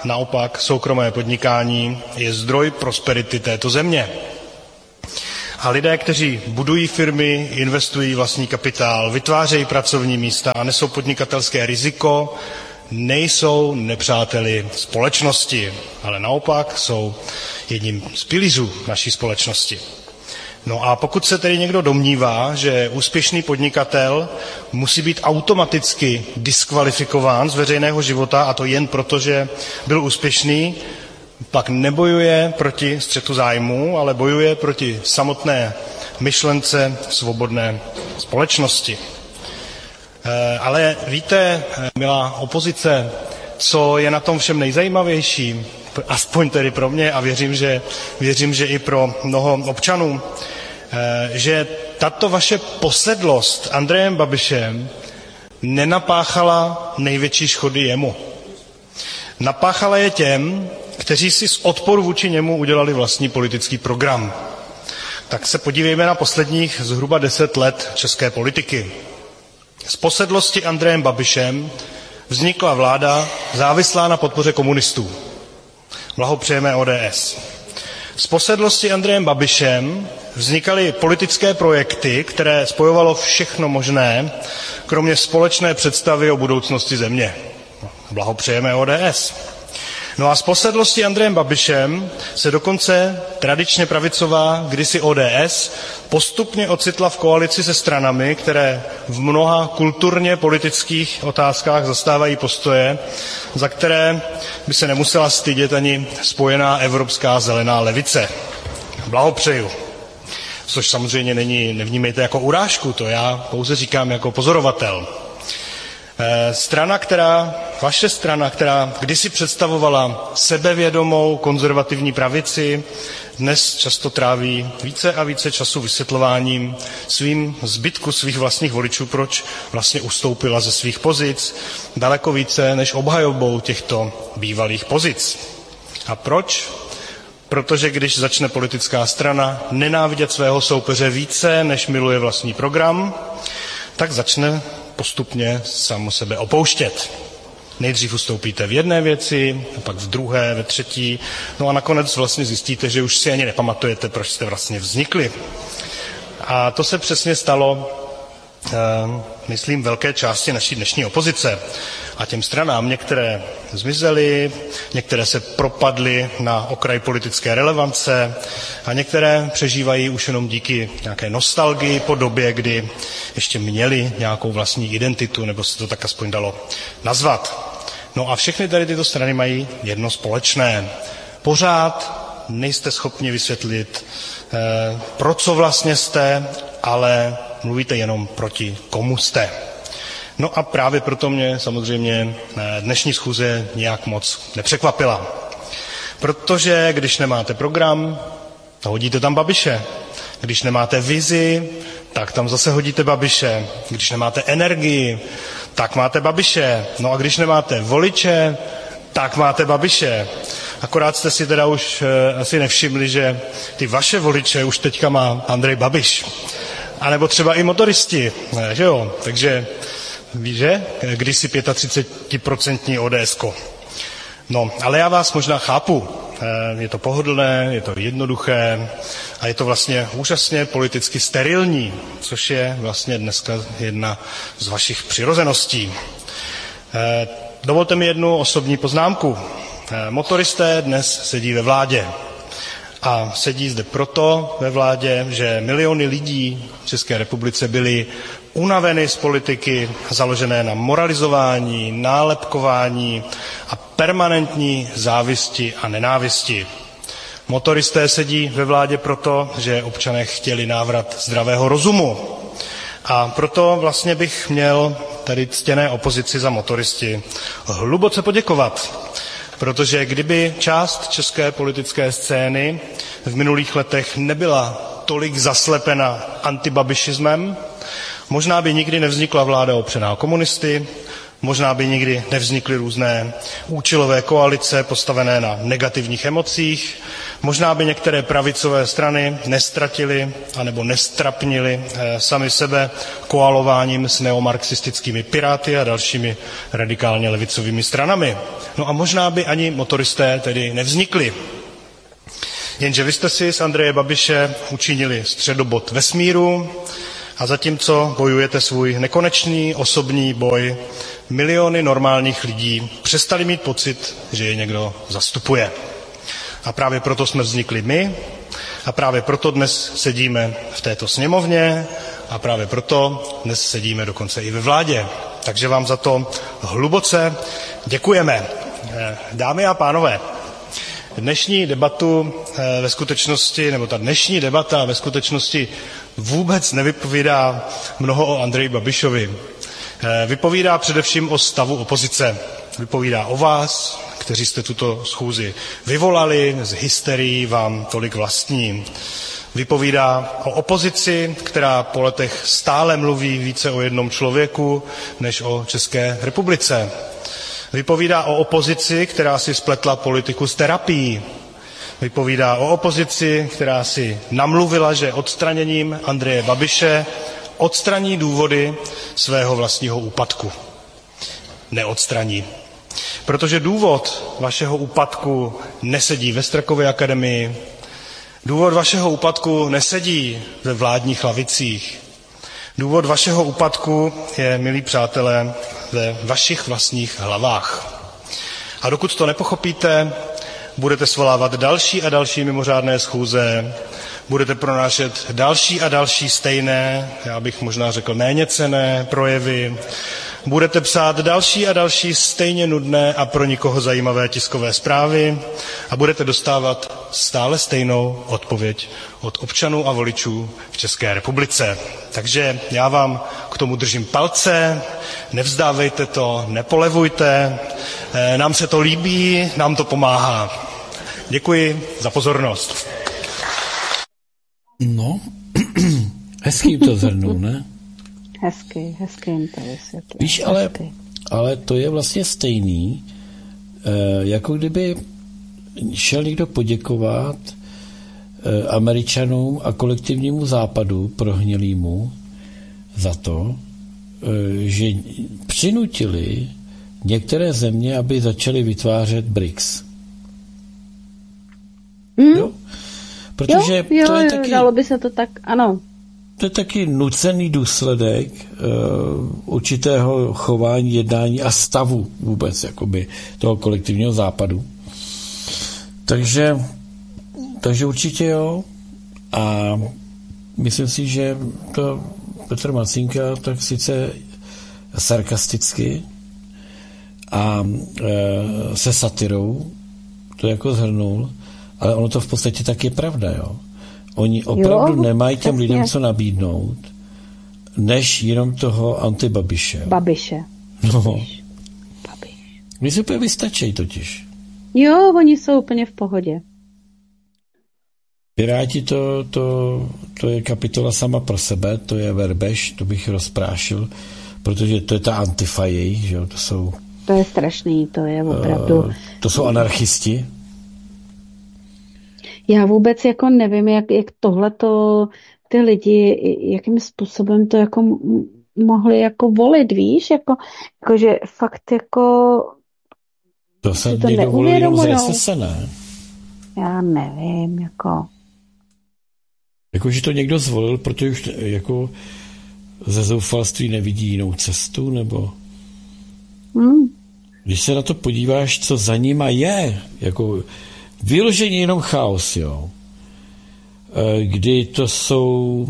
naopak soukromé podnikání je zdroj prosperity této země. A lidé, kteří budují firmy, investují vlastní kapitál, vytvářejí pracovní místa a nesou podnikatelské riziko, nejsou nepřáteli společnosti, ale naopak jsou jedním z pilířů naší společnosti. No a pokud se tedy někdo domnívá, že úspěšný podnikatel musí být automaticky diskvalifikován z veřejného života, a to jen proto, že byl úspěšný, pak nebojuje proti střetu zájmů, ale bojuje proti samotné myšlence svobodné společnosti. Ale víte, milá opozice, co je na tom všem nejzajímavější, aspoň tedy pro mě a věřím, že i pro mnoho občanů, že tato vaše posedlost Andrejem Babišem nenapáchala největší škody jemu. Napáchala je těm, kteří si z odporu vůči němu udělali vlastní politický program. Tak se podívejme na posledních zhruba 10 let české politiky. Z posedlosti Andrejem Babišem vznikla vláda závislá na podpoře komunistů. Blahopřejeme ODS. Z posedlosti Andrejem Babišem vznikaly politické projekty, které spojovalo všechno možné, kromě společné představy o budoucnosti země. Blahopřejeme ODS. No a z posedlosti Andrejem Babišem se dokonce tradičně pravicová, kdysi ODS, postupně ocitla v koalici se stranami, které v mnoha kulturně politických otázkách zastávají postoje, za které by se nemusela stydět ani spojená evropská zelená levice. Blahopřeju. Což samozřejmě nevnímejte jako urážku, to já pouze říkám jako pozorovatel. Vaše strana, která kdysi představovala sebevědomou konzervativní pravici, dnes často tráví více a více času vysvětlováním zbytku svých vlastních voličů, proč vlastně ustoupila ze svých pozic, daleko více než obhajobou těchto bývalých pozic. A proč? Protože když začne politická strana nenávidět svého soupeře více, než miluje vlastní program, tak začne postupně samo sebe opouštět. Nejdřív ustoupíte v jedné věci, pak v druhé, ve třetí, no a nakonec vlastně zjistíte, že už si ani nepamatujete, proč jste vlastně vznikli. A to se přesně stalo, myslím, velké části naší dnešní opozice. A těm stranám některé zmizely, některé se propadly na okraj politické relevance a některé přežívají už jenom díky nějaké nostalgii po době, kdy ještě měli nějakou vlastní identitu, nebo se to tak aspoň dalo nazvat. No a všechny tady tyto strany mají jedno společné. Pořád nejste schopni vysvětlit, pro co vlastně jste, ale mluvíte jenom proti komu jste. No a právě proto mě samozřejmě dnešní schůze nějak moc nepřekvapila. Protože když nemáte program, hodíte tam Babiše. Když nemáte vizi, tak tam zase hodíte Babiše. Když nemáte energii, tak máte Babiše. No a když nemáte voliče, tak máte Babiše. Akorát jste si teda už asi nevšimli, že ty vaše voliče už teďka má Andrej Babiš. A nebo třeba i motoristi, že jo? Takže víš, že? Kdysi 35% ODSko. No, ale já vás možná chápu. Je to pohodlné, je to jednoduché a je to vlastně úžasně politicky sterilní, což je vlastně dneska jedna z vašich přirozeností. Dovolte mi jednu osobní poznámku. Motoristé dnes sedí ve vládě. A sedí zde proto ve vládě, že miliony lidí v České republice byly unaveny z politiky založené na moralizování, nálepkování a permanentní závisti a nenávisti. Motoristé sedí ve vládě proto, že občané chtěli návrat zdravého rozumu. A proto vlastně bych měl tady ctěné opozici za motoristy hluboce poděkovat. Protože kdyby část české politické scény v minulých letech nebyla tolik zaslepena antibabišismem, možná by nikdy nevznikla vláda opřená o komunisty, možná by nikdy nevznikly různé účelové koalice postavené na negativních emocích, Možná by některé pravicové strany nestratily anebo nestrapnily sami sebe koalováním s neomarxistickými Piráty a dalšími radikálně levicovými stranami. No a možná by ani motoristé tedy nevznikli. Jenže vy jste si z Andreje Babiše učinili středobod vesmíru a zatímco bojujete svůj nekonečný osobní boj, miliony normálních lidí přestali mít pocit, že je někdo zastupuje. A právě proto jsme vznikli my a právě proto dnes sedíme v této sněmovně a právě proto dnes sedíme dokonce i ve vládě. Takže vám za to hluboce děkujeme. Dámy a pánové, dnešní debatu ve skutečnosti, nebo ta dnešní debata ve skutečnosti vůbec nevypovídá mnoho o Andreji Babišovi. Vypovídá především o stavu opozice. Vypovídá o vás, kteří jste tuto schůzi vyvolali, z hysterií vám tolik vlastní. Vypovídá o opozici, která po letech stále mluví více o jednom člověku, než o České republice. Vypovídá o opozici, která si spletla politiku s terapií. Vypovídá o opozici, která si namluvila, že odstraněním Andreje Babiše odstraní důvody svého vlastního úpadku. Neodstraní. Protože důvod vašeho úpadku nesedí ve Strakově akademii, důvod vašeho úpadku nesedí ve vládních lavicích. Důvod vašeho úpadku je, milí přátelé, ve vašich vlastních hlavách. A dokud to nepochopíte, budete svolávat další a další mimořádné schůze, budete pronášet další a další stejné, já bych možná řekl méně cenné projevy, budete psát další a další stejně nudné a pro nikoho zajímavé tiskové zprávy a budete dostávat stále stejnou odpověď od občanů a voličů v České republice. Takže já vám k tomu držím palce, nevzdávejte to, nepolevujte, nám se to líbí, nám to pomáhá. Děkuji za pozornost. No, hezký to zhrnul, ne? Hezky jim to vysvětlil. Víš, ale to je vlastně stejný, jako kdyby šel někdo poděkovat Američanům a kolektivnímu západu prohnilýmu za to, že přinutili některé země, aby začaly vytvářet BRICS. Jo? Protože to je taky, dalo by se to tak, ano. To je taky nucený důsledek určitého chování, jednání a stavu vůbec jakoby toho kolektivního západu. Takže určitě jo. A myslím si, že to Petr Macínka tak sice sarkasticky a se satirou to jako zhrnul, ale ono to v podstatě tak je pravda, jo. Oni opravdu nemají těm lidem co nabídnout, než jenom toho antibabiše. Babiše. No. Babiš. Oni si úplně vystačí totiž. Jo, oni jsou úplně v pohodě. Piráti to je kapitola sama pro sebe, to je Verbeš, to bych rozprášil, protože to je ta Antifa jejich, že jo, to je strašný, to je opravdu. To jsou anarchisti. Já vůbec jako nevím, jak tohleto ty lidi, jakým způsobem to jako mohli jako volit, víš, jako že fakt jako to se někdo volil jenom z recese, ne? Já nevím, jako. Jakože to někdo zvolil, protože už jako ze zoufalství nevidí jinou cestu, nebo když se na to podíváš, co za nima je, jako vyloženě jenom chaos, jo. Kdy to jsou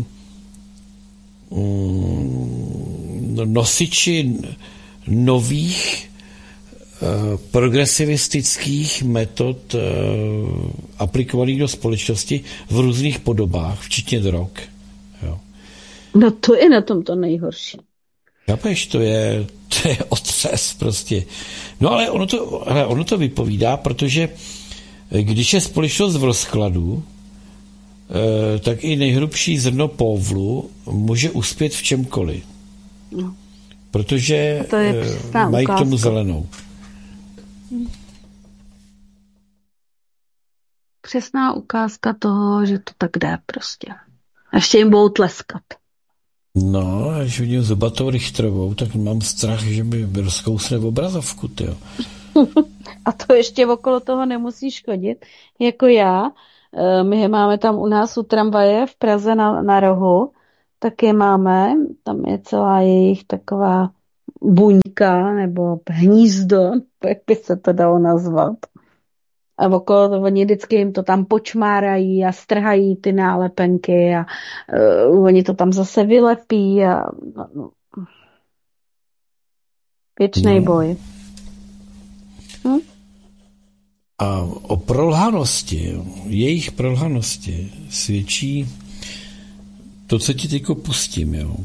nosiči nových progresivistických metod aplikovaných do společnosti v různých podobách, včetně drog. Jo. No to je na tom to nejhorší. Chápeš, to je otřes prostě. No ale ono to vypovídá, protože když je společnost v rozkladu, tak i nejhrubší zrno povlu může uspět v čemkoliv. No. Protože mají k tomu zelenou. přesná ukázka toho, že to tak jde prostě. Ještě jim budou tleskat. No, až vidím Zubatou Richtrovou, tak mám strach, že mi rozkousne v obrazovku, tyjo. A to ještě okolo toho nemusí škodit. Jako já, my je máme tam u nás u tramvaje v Praze na rohu, tak je máme, tam je celá jejich taková buňka nebo hnízdo, jak by se to dalo nazvat. A okolo toho oni vždycky jim to tam počmárají a strhají ty nálepenky a oni to tam zase vylepí a věčnej boj. A o prolhanosti, jejich prolhanosti svědčí to, co ti teďko pustím, jo.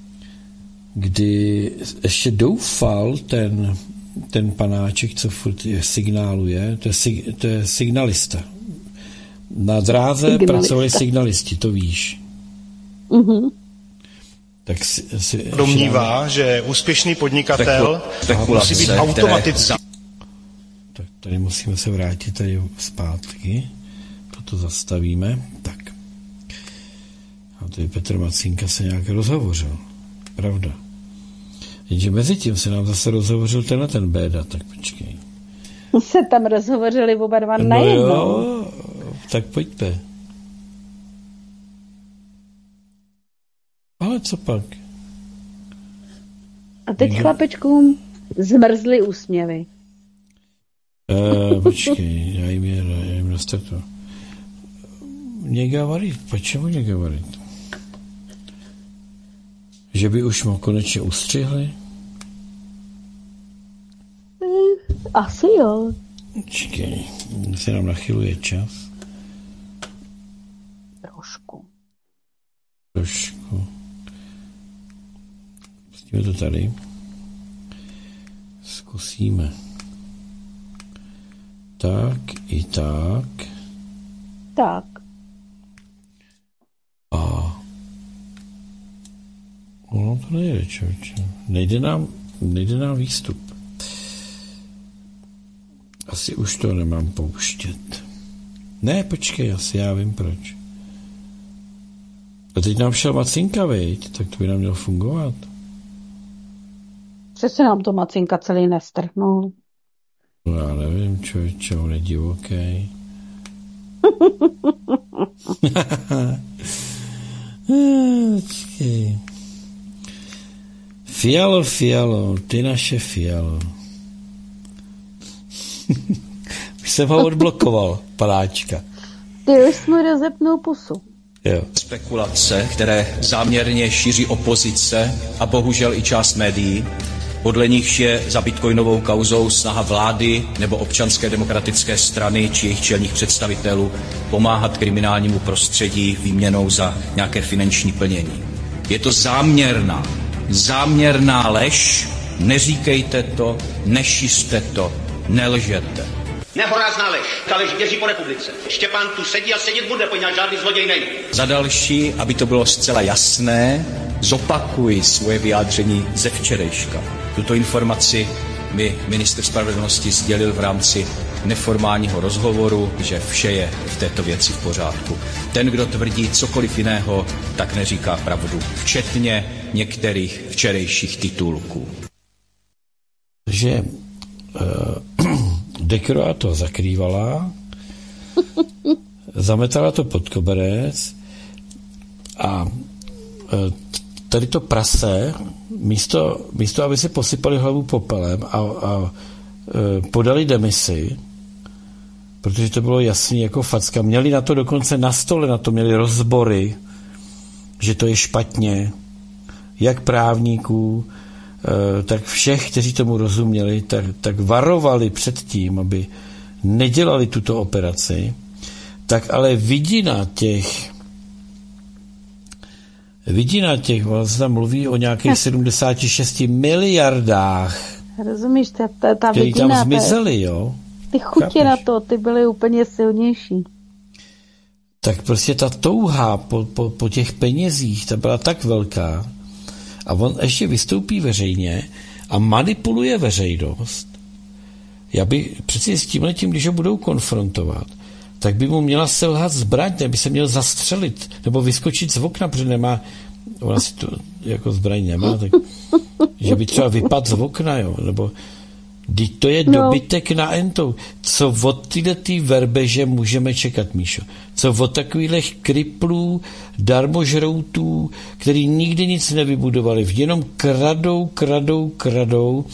Kdy ještě doufal ten panáček, co furt signáluje, to je signalista. Na dráze pracovali signalisti, to víš. Uh-huh. Tak domnívá, že úspěšný podnikatel musí být automaticky. Tak tady musíme se vrátit tady zpátky. Toto zastavíme. Tak. A tady Petr Macínka se nějak rozhovořil. Pravda. Jenže mezi tím se nám zase rozhovořil ten Béda, tak počkej. Se tam rozhovořili oba dva najednou. Jo, tak pojďte. Ale co pak? A teď chlapečkům zmrzly úsměvy. Počkej, já jim nastartuju. Не говорит. Почему не говорит? Že by už mu konečně ustřihli? Asi jo. Počkej, se nám nachyluje čas. Trošku. Pustíme to tady. Zkusíme. Tak i tak. Tak. A ono to nejde, člověče. Nejde nám výstup. Asi už to nemám pouštět. Ne, počkej, asi já vím proč. A teď nám šel Macinka, viď? Tak to by nám mělo fungovat. Přece nám to Macinka celý nestrhnul. No já nevím, člověče, on je divoký. Počkej. Fialo, ty naše Fialo. Už jsem ho odblokoval, panáčka. Ty už jsi mu rozepnul pusu. Jo. Spekulace, které záměrně šíří opozice a bohužel i část médií, podle nichž je za bitcoinovou kauzou snaha vlády nebo občanské demokratické strany či jejich čelních představitelů pomáhat kriminálnímu prostředí výměnou za nějaké finanční plnění. Je to záměrná lež, neříkejte to, nešiřte to, nelžete. Nehorázná lež, ta lež běží po republice. Štěpán tu sedí a sedět bude, poněvadž žádný zloděj není. Za další, aby to bylo zcela jasné, zopakuji svoje vyjádření ze včerejška. Tuto informaci mi ministr spravedlnosti sdělil v rámci neformálního rozhovoru, že vše je v této věci v pořádku. Ten, kdo tvrdí cokoliv jiného, tak neříká pravdu, včetně některých včerejších titulků. Že Dekroa to zakrývala, zametala to pod koberec a tady to prase, místo aby si posypali hlavu popelem a podali demisi, protože to bylo jasný jako facka. Měli na to dokonce na stole, na to měli rozbory, že to je špatně, jak právníků, tak všech, kteří tomu rozuměli, tak varovali před tím, aby nedělali tuto operaci, tak ale vidina těch, vlastně tam mluví o nějakých 76 miliardách, rozumíš, ta který vidina, tam zmizely, jo? Ty chutě na to, ty byly úplně silnější. Tak prostě ta touha po těch penězích, ta byla tak velká, a on ještě vystoupí veřejně a manipuluje veřejnost. Já bych přeci s tímhletím, když ho budou konfrontovat, tak by mu měla selhat zbraň, by se měl zastřelit, nebo vyskočit z okna, protože nemá, ona si to jako zbraň nemá, tak že by třeba vypadl z okna, jo, nebo to je dobytek na entou. Co od tyhle verbeže můžeme čekat, Míšo? Co od takových kriplů, darmožroutů, který nikdy nic nevybudovali, jenom kradou